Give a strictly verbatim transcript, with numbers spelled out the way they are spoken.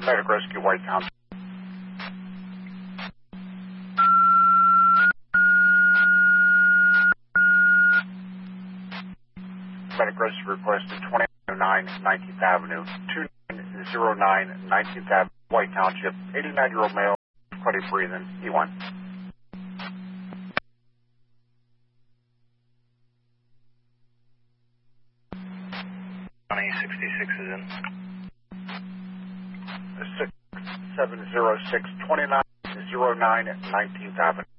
Medic Rescue, White Township. Medic Rescue requested twenty oh nine nineteenth Avenue, two nine oh nine nineteenth Avenue, White Township, eighty-nine-year-old male, difficulty breathing, E one. twenty sixty-six is in. six seven zero six, two nine oh nine nineteenth Avenue.